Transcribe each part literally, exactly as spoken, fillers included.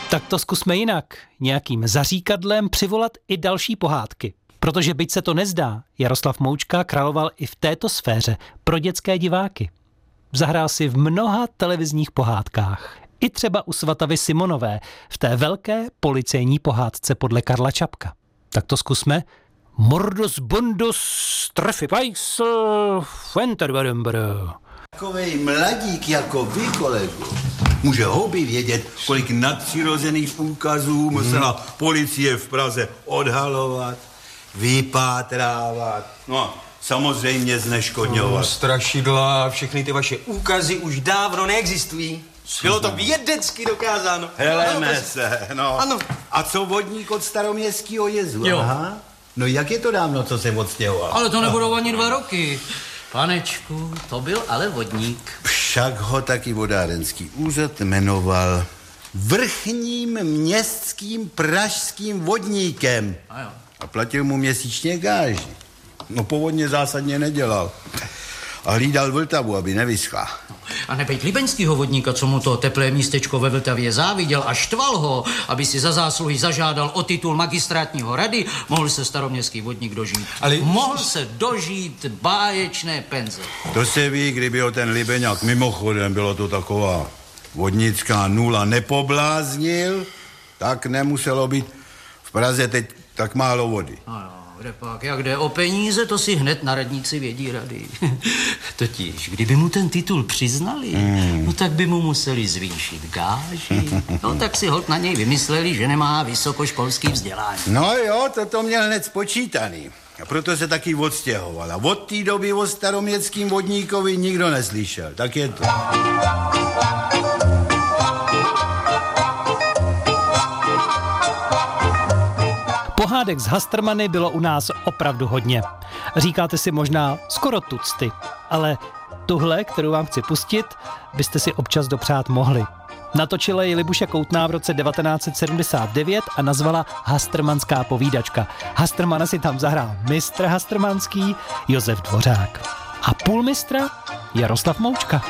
Tak to zkusme jinak. Nějakým zaříkadlem přivolat i další pohádky. Protože byť se to nezdá, Jaroslav Moučka královal i v této sféře pro dětské diváky. Zahrál si v mnoha televizních pohádkách. I třeba u Svatavy Simonové v té velké policejní pohádce podle Karla Čapka. Tak to zkusme. Mordus Bondus Trefy Pajsl Fenterberembr. Takovej mladík jako vy, kolego, může houby vědět, kolik nadpřirozených úkazů musela hmm. policie v Praze odhalovat, vypátrávat, no a samozřejmě zneškodňovat. No, strašidla, všechny ty vaše úkazy už dávno neexistují. Bylo to vědecky dokázáno. Heleme se, no. Ano. A co vodník od Staroměstského jezu? Jo. Aha. No jak je to dávno, co se odstěhoval? Ale to nebudou ani dva roky. Panečku, to byl ale vodník. Však ho taky vodárenský úřad jmenoval vrchním městským pražským vodníkem. A jo. A platil mu měsíčně gáži. No povodně zásadně nedělal. A hlídal Vltavu, aby nevyschla. A nebejt libeňskýho vodníka, co mu to teplé místečko ve Vltavě záviděl a štval ho, aby si za zásluhy zažádal o titul magistrátního rady, mohl se staroměstský vodník dožít. Ale... Mohl se dožít báječné penze. To se ví, kdyby ho ten Libeňák, mimochodem bylo to taková vodnická nula, nepobláznil, tak nemuselo být v Praze teď tak málo vody. Ano. Kde pak, jak jde o peníze, to si hned na radnici vědí rady. Totiž, kdyby mu ten titul přiznali, mm. no tak by mu museli zvýšit gáži. No tak si holt na něj vymysleli, že nemá vysokoškolský vzdělání. No jo, to to měl hned spočítaný. A proto se taky odstěhoval. A od té doby o staroměstským vodníkovi nikdo neslyšel. Tak je to. Pohádek z Hastrmany bylo u nás opravdu hodně. Říkáte si možná skoro tucty, ale tuhle, kterou vám chci pustit, byste si občas dopřát mohli. Natočila ji Libuše Koutná v roce devatenáct set sedmdesát devět a nazvala Hastrmanská povídačka. Hastrmana si tam zahrál mistr hastrmanský Josef Dvořák. A půlmistra Jaroslav Moučka.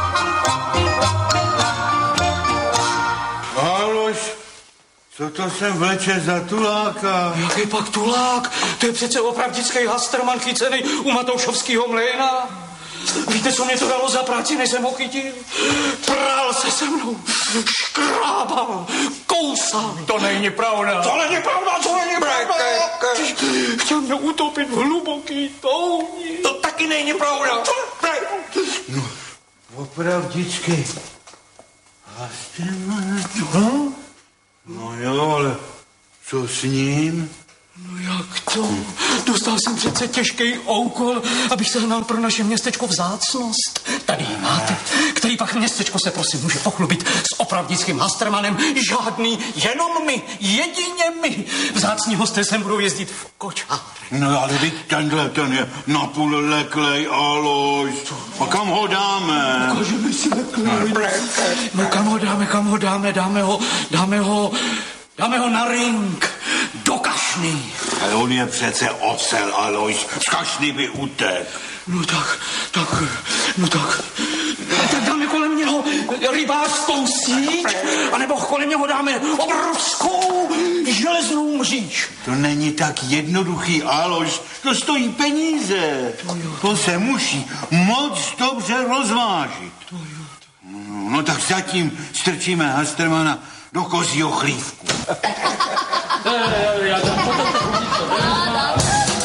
Aloš, co to sem vleče za tuláka? Jaký pak tulák? To je přece opravdický Hastrman chycený u Matoušovského mlejna. Víte, co mě to dalo za práci, než jsem ho chytil? Prál se se mnou, škrábal, kousal. To není pravda. To není pravda, to není pravda. Chtěl mě utopit v hluboký touni. To taky není pravda. No, opravdicky. Hastrman. No? No jo, ale co s ním? No jak to? Dostal jsem přece těžký úkol, abych sehnal pro naše městečko vzácnost. Tady ji máte, který pak městečko se prosím může pochlubit s opravdickým Hastrmanem. Žádný, jenom my, jedině my. Vzácní hosté sem budou jezdit v kočárech. No ale teď tenhle ten je napůl leklej, Alois. A kam ho dáme? Ukážeme si leklej. No kam ho dáme, kam ho dáme, dáme ho, dáme ho, dáme ho na ring. Do kašny. Ale on je přece ocel, Alois. Z kašny by utek. No tak, tak, no tak. Tak dáme kolem něho rybářskou síť, anebo kolem něho dáme obrovskou železnou mříž. To není tak jednoduchý, Alois. To stojí peníze. To, jo, to se musí moc dobře rozvážit. To jo, to... No, no tak zatím strčíme Hastrmana do kozího chlívku. Já tam